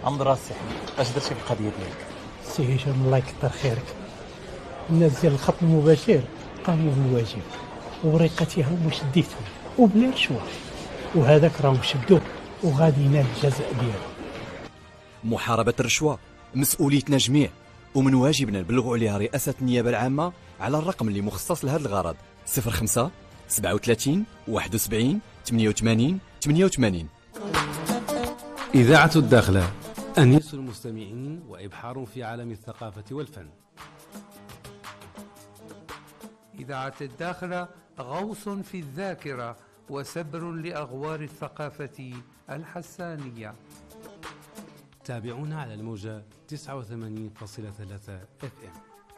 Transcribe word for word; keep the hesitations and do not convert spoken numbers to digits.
امضرا السي حميد، اش درتي في القضيه ديالك؟ سي هشام الله يكثر خيرك. الناس ديال الخط المباشر قاموا بالواجب وبريقتهم وشديتهم وبلا رشوه، وهذاك راهم شدوه وغادي ينال الجزاء ديالو. محاربة الرشوة مسؤوليتنا جميع، ومن واجبنا نبلغوا عليها رئاسة النيابة العامة على الرقم اللي مخصص لهذا الغرض: صفر خمسة سبعة وثلاثين واحد وسبعين ثمانية وثمانين ثمانية وثمانين. إذاعة الداخلة، أنيس المستمعين وإبحار في عالم الثقافة والفن. إذاعة الداخلة غوص في الذاكرة وسبر لأغوار الثقافة الحسانية. تابعونا على الموجة تسعة وثمانين فاصلة ثلاثة إف إم.